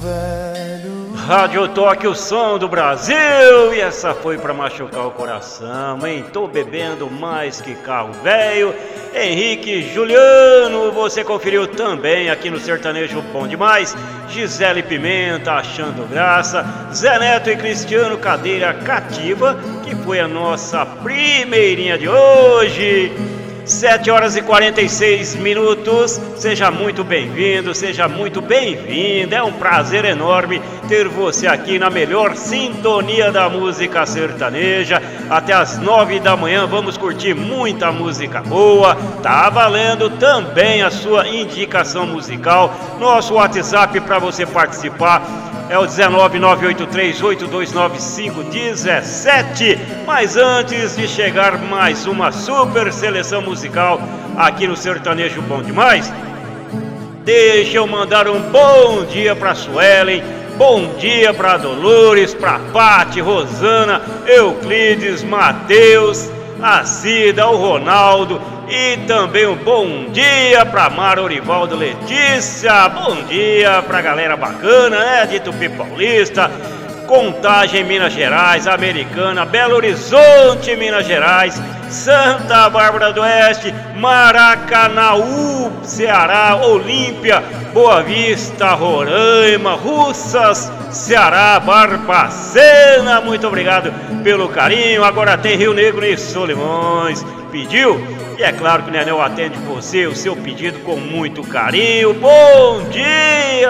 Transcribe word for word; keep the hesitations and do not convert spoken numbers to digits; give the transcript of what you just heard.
velho. Rádio Toque, o som do Brasil. E essa foi pra machucar o coração, hein? Tô bebendo mais que carro velho. Henrique Juliano, você conferiu também aqui no Sertanejo Bom Demais. Gisele Pimenta, Achando Graça. Zé Neto e Cristiano, Cadeira Cativa, que foi a nossa primeirinha de hoje. sete horas e quarenta e seis minutos, seja muito bem-vindo, seja muito bem-vinda, é um prazer enorme ter você aqui na melhor sintonia da música sertaneja. Até as nove da manhã vamos curtir muita música boa, tá valendo também a sua indicação musical. Nosso WhatsApp para você participar é o dezenove nove oito três oito dois nove cinco um sete. Mas antes de chegar mais uma super seleção musical aqui no Sertanejo Bom Demais, deixa eu mandar um bom dia para Suelen, bom dia para Dolores, para Pati, Rosana, Euclides, Matheus, a Cida, o Ronaldo. E também um bom dia para Mara, Orivaldo, Letícia. Bom dia pra galera bacana, né? De Tupi Paulista, Contagem, Minas Gerais, Americana, Belo Horizonte, Minas Gerais, Santa Bárbara do Oeste, Maracanaú, Ceará, Olímpia, Boa Vista, Roraima, Russas, Ceará, Barbacena. Muito obrigado pelo carinho. Agora tem Rio Negro e Solimões. Pediu? E é claro que o Nenel atende você, o seu pedido com muito carinho. Bom dia!